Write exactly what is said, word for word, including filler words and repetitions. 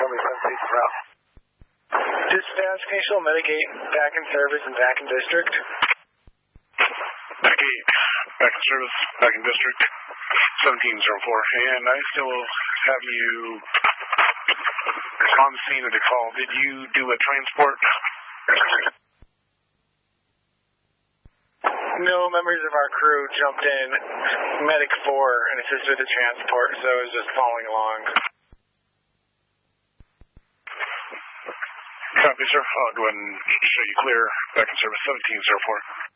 tell me some seats route. Dispatch, can you show Medigate back in service and back in district? Medigate, back in service, back in district, seventeen oh four. And I still have you on the scene of the call. Did you do a transport? No, members of our crew jumped in Medic four and assisted with the transport, so I was just following along. Copy, sir. I'll go ahead and show you clear back in service seventeen oh four.